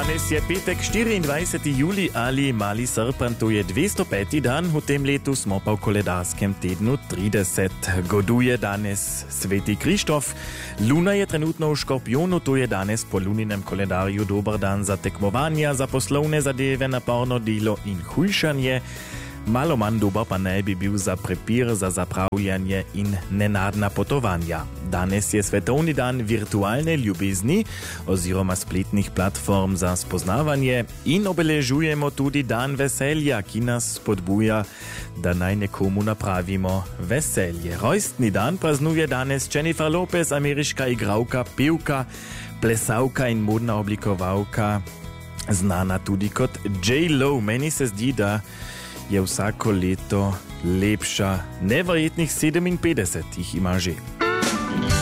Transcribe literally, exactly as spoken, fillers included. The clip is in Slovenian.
Danes je petek štiriindvajseti juli ali mali srpen, to je dvesto peti dan, v tem letu smo pa v koledarskem tednu trideset. Goduje danes Sveti Krištof. Luna je trenutno v Škorpionu, to je danes po luninem koledarju dober dan za tekmovanja, za poslovne zadeve, naporno delo in hujšanje. Malo manj dober pa naj bi bil za prepir, za zapravljanje in nenadna potovanja. Danes je svetovni dan virtualne ljubezni oziroma spletnih platform za spoznavanje in obeležujemo tudi dan veselja, ki nas spodbuja, da naj nekomu napravimo veselje. Rojstni dan praznuje danes Jennifer Lopez, ameriška igralka, pevka, plesavka in modna oblikovalka, znana tudi kot J Lo. Meni se zdi, da je vsako leto lepša, neverjetnih sedeminpetdeset jih ima že.